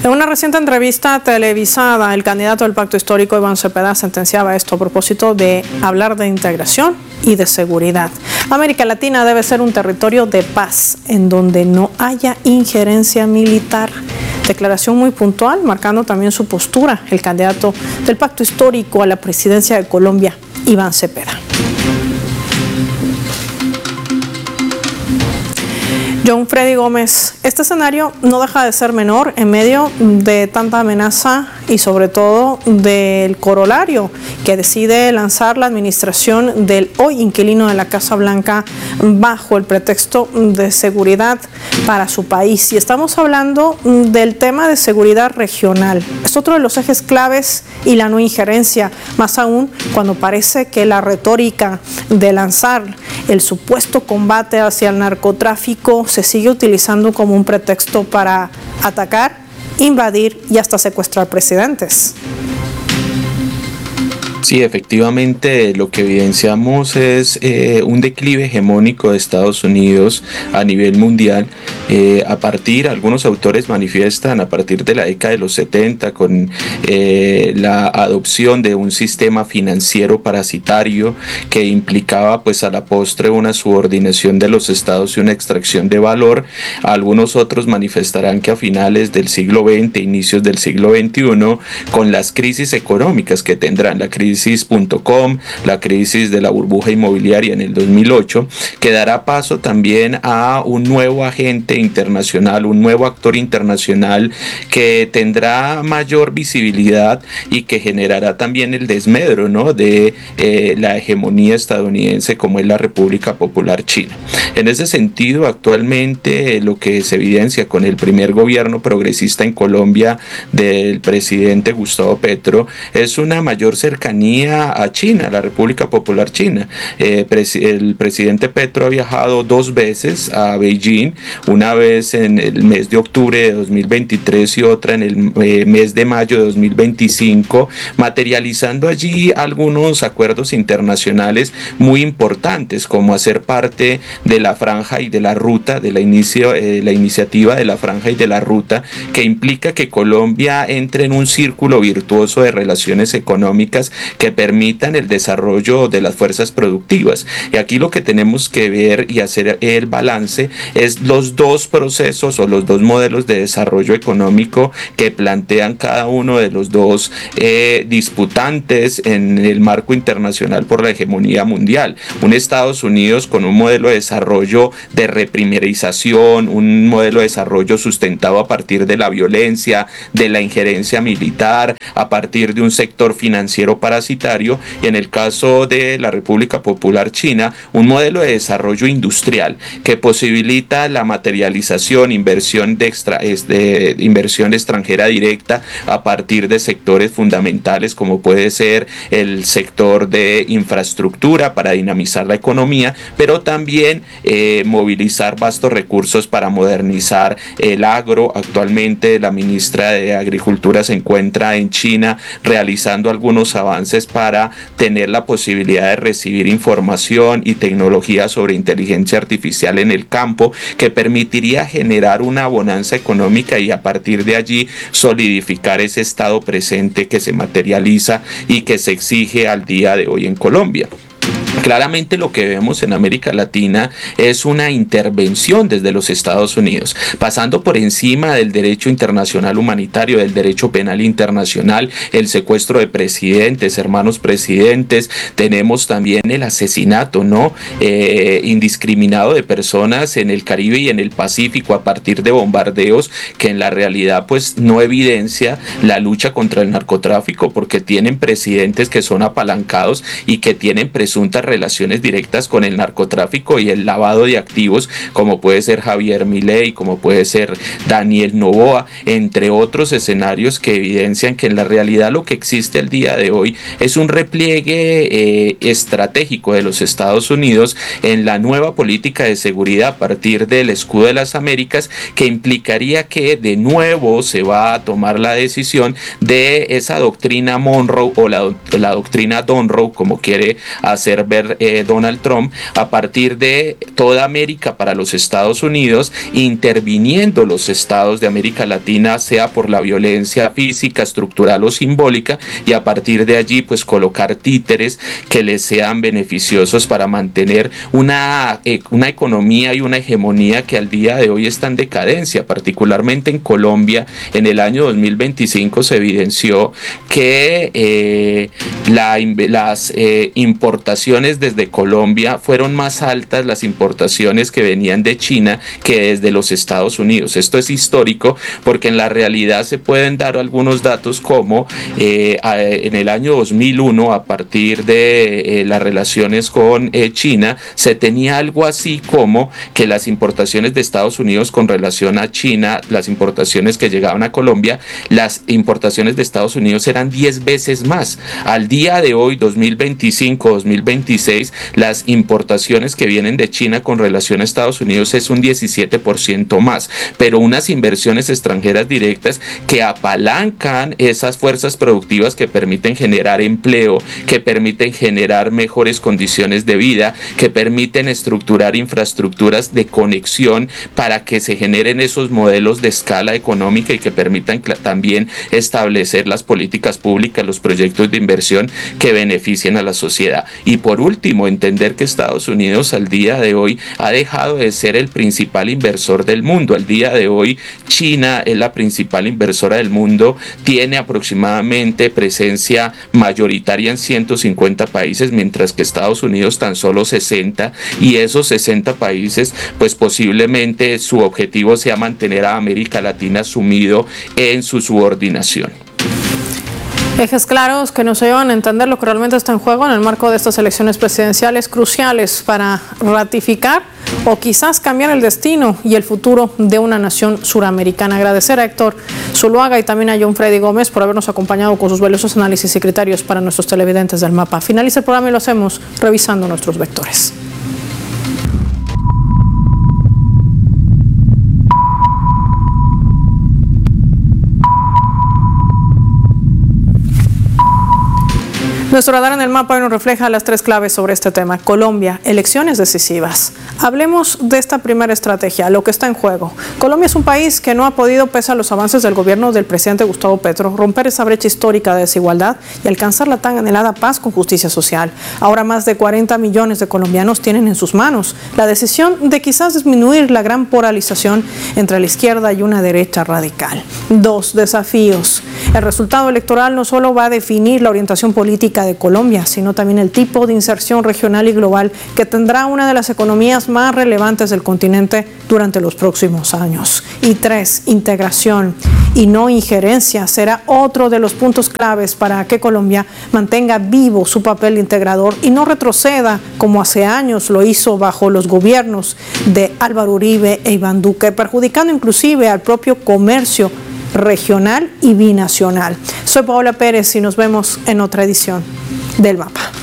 En una reciente entrevista televisada, el candidato del Pacto Histórico, Iván Cepeda, sentenciaba esto a propósito de hablar de integración y de seguridad. América Latina debe ser un territorio de paz, en donde no haya injerencia militar. Declaración muy puntual, marcando también su postura, el candidato del Pacto Histórico a la presidencia de Colombia, Iván Cepeda. John Freddy Gómez, este escenario no deja de ser menor en medio de tanta amenaza y sobre todo del corolario que decide lanzar la administración del hoy inquilino de la Casa Blanca bajo el pretexto de seguridad para su país. Y estamos hablando del tema de seguridad regional. Es otro de los ejes claves y la no injerencia, más aún cuando parece que la retórica de lanzar el supuesto combate hacia el narcotráfico se sigue utilizando como un pretexto para atacar, invadir y hasta secuestrar presidentes. Sí, efectivamente lo que evidenciamos es un declive hegemónico de Estados Unidos a nivel mundial. Algunos autores manifiestan a partir de la década de los 70 con la adopción de un sistema financiero parasitario que implicaba pues a la postre una subordinación de los estados y una extracción de valor. Algunos otros manifestarán que a finales del siglo XX, inicios del siglo XXI, con las crisis económicas que tendrán, la crisis .com, la crisis de la burbuja inmobiliaria en el 2008, que dará paso también a un nuevo agente internacional, un nuevo actor internacional que tendrá mayor visibilidad y que generará también el desmedro, ¿no?, de la hegemonía estadounidense como es la República Popular China. En ese sentido, actualmente lo que se evidencia con el primer gobierno progresista en Colombia del presidente Gustavo Petro es una mayor cercanía a China, la República Popular China. El presidente Petro ha viajado 2 veces a Beijing, una vez en el mes de octubre de 2023 y otra en el mes de mayo de 2025, materializando allí algunos acuerdos internacionales muy importantes, como hacer parte de la franja y de la ruta, de la iniciativa de la franja y de la ruta, que implica que Colombia entre en un círculo virtuoso de relaciones económicas que permitan el desarrollo de las fuerzas productivas. Y aquí lo que tenemos que ver y hacer el balance es los dos procesos o los dos modelos de desarrollo económico que plantean cada uno de los dos disputantes en el marco internacional por la hegemonía mundial. Un Estados Unidos con un modelo de desarrollo de reprimerización, un modelo de desarrollo sustentado a partir de la violencia, de la injerencia militar, a partir de un sector financiero parasitario, y en el caso de la República Popular China, un modelo de desarrollo industrial que posibilita la materialización, inversión extranjera directa a partir de sectores fundamentales como puede ser el sector de infraestructura para dinamizar la economía, pero también movilizar vastos recursos para modernizar el agro. Actualmente la ministra de Agricultura se encuentra en China realizando algunos avances para tener la posibilidad de recibir información y tecnología sobre inteligencia artificial en el campo, que permitiría generar una bonanza económica y a partir de allí solidificar ese estado presente que se materializa y que se exige al día de hoy en Colombia. Claramente lo que vemos en América Latina es una intervención desde los Estados Unidos, pasando por encima del derecho internacional humanitario, del derecho penal internacional, el secuestro de presidentes, hermanos presidentes. Tenemos también el asesinato, ¿no?, indiscriminado de personas en el Caribe y en el Pacífico a partir de bombardeos que en la realidad pues no evidencia la lucha contra el narcotráfico, porque tienen presidentes que son apalancados y que tienen presuntas relaciones directas con el narcotráfico y el lavado de activos, como puede ser Javier Milei, como puede ser Daniel Noboa, entre otros escenarios que evidencian que en la realidad lo que existe el día de hoy es un repliegue estratégico de los Estados Unidos en la nueva política de seguridad a partir del escudo de las Américas, que implicaría que de nuevo se va a tomar la decisión de esa doctrina Monroe o la doctrina Donroe, como quiere hacer ver resolver Donald Trump a partir de toda América para los Estados Unidos, interviniendo los estados de América Latina, sea por la violencia física, estructural o simbólica, y a partir de allí pues colocar títeres que les sean beneficiosos para mantener una economía y una hegemonía que al día de hoy está en decadencia. Particularmente en Colombia, en el año 2025 se evidenció que las importaciones desde Colombia fueron más altas, las importaciones que venían de China, que desde los Estados Unidos. Esto es histórico porque en la realidad se pueden dar algunos datos como en el año 2001, a partir de las relaciones con China, se tenía algo así como que las importaciones de Estados Unidos con relación a China, las importaciones que llegaban a Colombia, las importaciones de Estados Unidos eran 10 veces más. Al día de hoy, 2025, 2026, las importaciones que vienen de China con relación a Estados Unidos es un 17% más, pero unas inversiones extranjeras directas que apalancan esas fuerzas productivas que permiten generar empleo, que permiten generar mejores condiciones de vida, que permiten estructurar infraestructuras de conexión para que se generen esos modelos de escala económica y que permitan también establecer las políticas públicas, los proyectos de inversión que beneficien a la sociedad. Y por último, entender que Estados Unidos al día de hoy ha dejado de ser el principal inversor del mundo. Al día de hoy, China es la principal inversora del mundo, tiene aproximadamente presencia mayoritaria en 150 países, mientras que Estados Unidos tan solo 60, y esos 60 países, pues posiblemente su objetivo sea mantener a América Latina sumido en su subordinación. Ejes claros que nos llevan a entender lo que realmente está en juego en el marco de estas elecciones presidenciales cruciales para ratificar o quizás cambiar el destino y el futuro de una nación suramericana. Agradecer a Héctor Zuluaga y también a John Freddy Gómez por habernos acompañado con sus valiosos análisis y criterios para nuestros televidentes del mapa. Finaliza el programa y lo hacemos revisando nuestros vectores. Nuestro radar en el mapa hoy nos refleja las 3 claves sobre este tema. Colombia, elecciones decisivas. Hablemos de esta primera estrategia, lo que está en juego. Colombia es un país que no ha podido, pese a los avances del gobierno del presidente Gustavo Petro, romper esa brecha histórica de desigualdad y alcanzar la tan anhelada paz con justicia social. Ahora más de 40 millones de colombianos tienen en sus manos la decisión de quizás disminuir la gran polarización entre la izquierda y una derecha radical. 2 desafíos. El resultado electoral no solo va a definir la orientación política de Colombia, sino también el tipo de inserción regional y global que tendrá una de las economías más relevantes del continente durante los próximos años. Y 3, integración y no injerencia será otro de los puntos claves para que Colombia mantenga vivo su papel integrador y no retroceda como hace años lo hizo bajo los gobiernos de Álvaro Uribe e Iván Duque, perjudicando inclusive al propio comercio regional y binacional. Soy Paola Pérez y nos vemos en otra edición del Mapa.